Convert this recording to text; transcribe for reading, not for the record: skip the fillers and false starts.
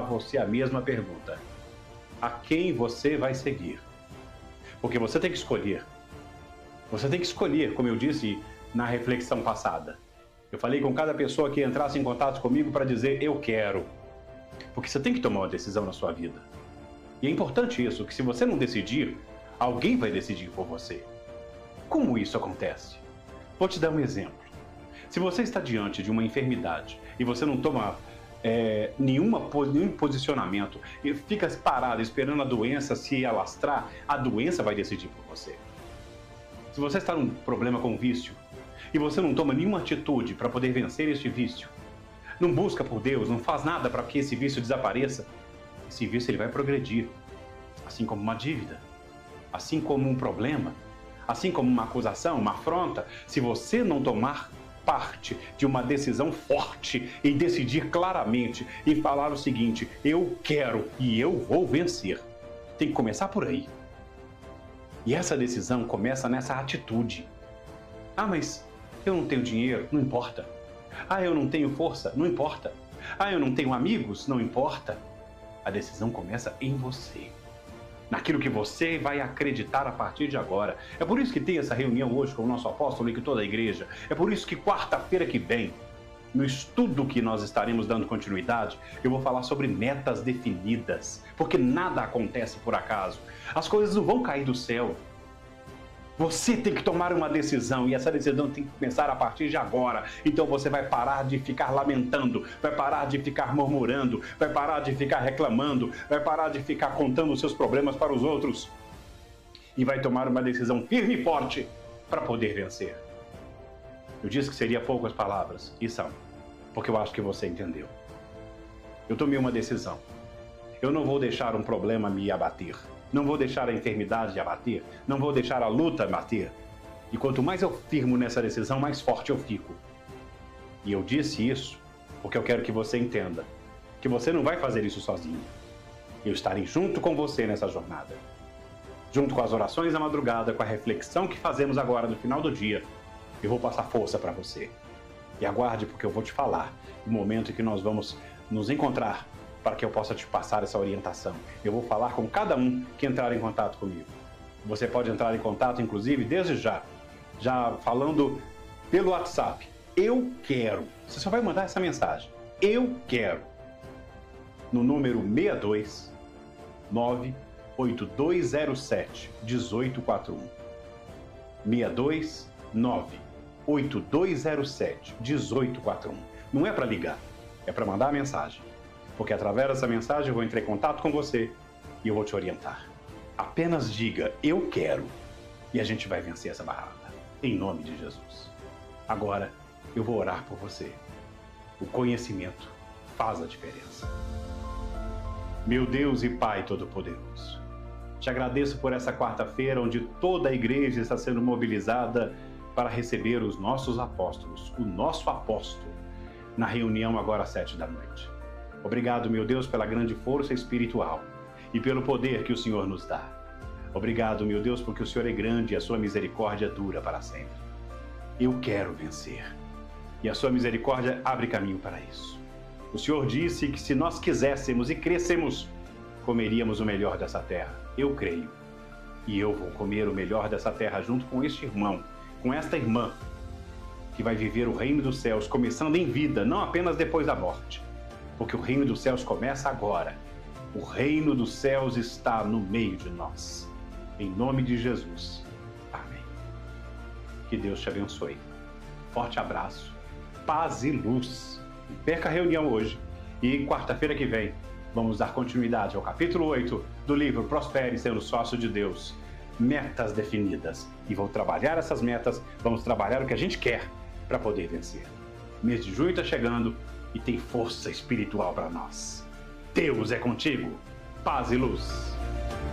você a mesma pergunta: a quem você vai seguir? Porque você tem que escolher. Você tem que escolher, como eu disse na reflexão passada. Eu falei com cada pessoa que entrasse em contato comigo para dizer eu quero. Porque você tem que tomar uma decisão na sua vida. E é importante isso, que se você não decidir, alguém vai decidir por você. Como isso acontece? Vou te dar um exemplo. Se você está diante de uma enfermidade e você não toma nenhum posicionamento e fica parado esperando a doença se alastrar, a doença vai decidir por você. Se você está num problema com vício e você não toma nenhuma atitude para poder vencer este vício, não busca por Deus, não faz nada para que esse vício desapareça, esse vício ele vai progredir, assim como uma dívida, assim como um problema, assim como uma acusação, uma afronta. Se você não tomar parte de uma decisão forte e decidir claramente e falar o seguinte: eu quero e eu vou vencer, tem que começar por aí. E essa decisão começa nessa atitude. Ah, mas eu não tenho dinheiro, não importa. Ah, eu não tenho força, não importa. Ah, eu não tenho amigos, não importa. A decisão começa em você, naquilo que você vai acreditar a partir de agora. É por isso que tem essa reunião hoje com o nosso apóstolo e com toda a igreja. É por isso que quarta-feira que vem, no estudo que nós estaremos dando continuidade, eu vou falar sobre metas definidas, porque nada acontece por acaso. As coisas não vão cair do céu. Você tem que tomar uma decisão e essa decisão tem que começar a partir de agora. Então você vai parar de ficar lamentando, vai parar de ficar murmurando, vai parar de ficar reclamando, vai parar de ficar contando os seus problemas para os outros e vai tomar uma decisão firme e forte para poder vencer. Eu disse que seria poucas palavras, e são, porque eu acho que você entendeu. Eu tomei uma decisão. Eu não vou deixar um problema me abater. Não vou deixar a enfermidade abater. Não vou deixar a luta abater. E quanto mais eu firmo nessa decisão, mais forte eu fico. E eu disse isso porque eu quero que você entenda que você não vai fazer isso sozinho. Eu estarei junto com você nessa jornada. Junto com as orações da madrugada, com a reflexão que fazemos agora no final do dia, eu vou passar força para você. E aguarde, porque eu vou te falar o momento em que nós vamos nos encontrar para que eu possa te passar essa orientação. Eu vou falar com cada um que entrar em contato comigo. Você pode entrar em contato, inclusive, desde já falando pelo WhatsApp. Eu quero. Você só vai mandar essa mensagem. Eu quero. No número 62 98207 1841. 62 98207 1841. Não é para ligar, é para mandar a mensagem. Porque através dessa mensagem eu vou entrar em contato com você e eu vou te orientar. Apenas diga, eu quero, e a gente vai vencer essa barrada, em nome de Jesus. Agora, eu vou orar por você. O conhecimento faz a diferença. Meu Deus e Pai Todo-Poderoso, te agradeço por essa quarta-feira onde toda a igreja está sendo mobilizada para receber os nossos apóstolos, o nosso apóstolo, na reunião agora às 7 da noite. Obrigado, meu Deus, pela grande força espiritual e pelo poder que o Senhor nos dá. Obrigado, meu Deus, porque o Senhor é grande e a sua misericórdia dura para sempre. Eu quero vencer. E a sua misericórdia abre caminho para isso. O Senhor disse que se nós quiséssemos e crescêssemos, comeríamos o melhor dessa terra. Eu creio. E eu vou comer o melhor dessa terra junto com este irmão, com esta irmã, que vai viver o reino dos céus, começando em vida, não apenas depois da morte. Porque o reino dos céus começa agora. O reino dos céus está no meio de nós. Em nome de Jesus. Amém. Que Deus te abençoe. Forte abraço, paz e luz. Não perca a reunião hoje. E quarta-feira que vem, vamos dar continuidade ao capítulo 8 do livro Prospere Sendo Sócio de Deus. Metas definidas. E vou trabalhar essas metas, vamos trabalhar o que a gente quer para poder vencer. O mês de junho está chegando e tem força espiritual para nós. Deus é contigo. Paz e luz.